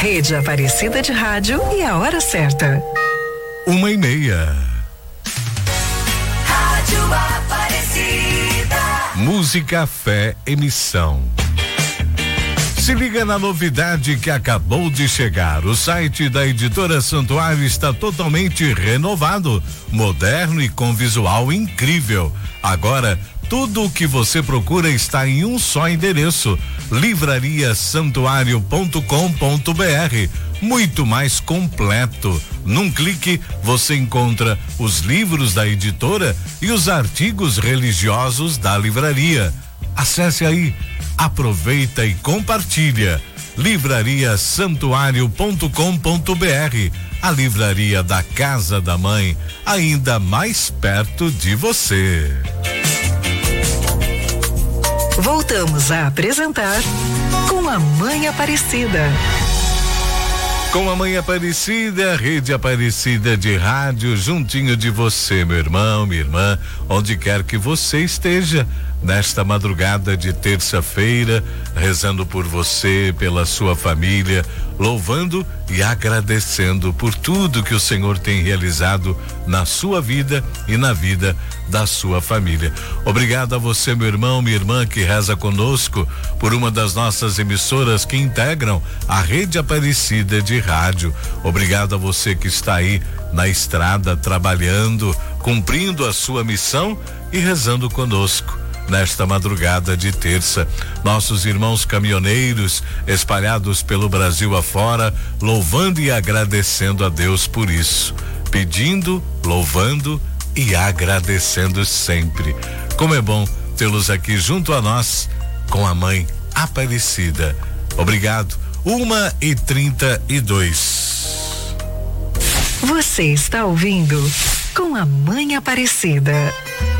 Rede Aparecida de Rádio e a hora certa. 1:30. Rádio Aparecida. Música, fé, emissão. Se liga na novidade que acabou de chegar. O site da Editora Santuário está totalmente renovado, moderno e com visual incrível. Agora, tudo o que você procura está em um só endereço: livrariasantuario.com.br. Muito mais completo. Num clique, você encontra os livros da editora e os artigos religiosos da livraria. Acesse aí, aproveita e compartilha. livrariasantuario.com.br, a livraria da Casa da Mãe, ainda mais perto de você. Voltamos a apresentar Com a Mãe Aparecida. Com a Mãe Aparecida, Rede Aparecida de Rádio, juntinho de você, meu irmão, minha irmã, onde quer que você esteja, nesta madrugada de terça-feira, rezando por você, pela sua família, louvando e agradecendo por tudo que o Senhor tem realizado na sua vida e na vida da sua família. Obrigado a você, meu irmão, minha irmã, que reza conosco por uma das nossas emissoras que integram a Rede Aparecida de Rádio. Obrigado a você que está aí na estrada, trabalhando, cumprindo a sua missão e rezando conosco nesta madrugada de terça. Nossos irmãos caminhoneiros espalhados pelo Brasil afora, louvando e agradecendo a Deus por isso, pedindo, louvando e agradecendo sempre. Como é bom tê-los aqui junto a nós com a Mãe Aparecida. Obrigado. 1:32. Você está ouvindo Com a Mãe Aparecida.